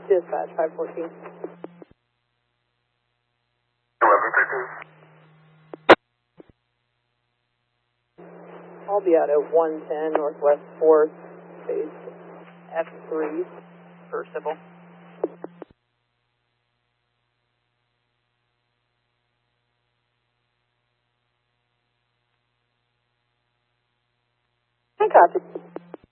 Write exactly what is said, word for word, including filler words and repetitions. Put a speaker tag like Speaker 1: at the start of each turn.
Speaker 1: Dispatch, five fourteen.
Speaker 2: eleven thirteen.
Speaker 1: I'll be out at one ten Northwest fourth, base F three for civil. I got it.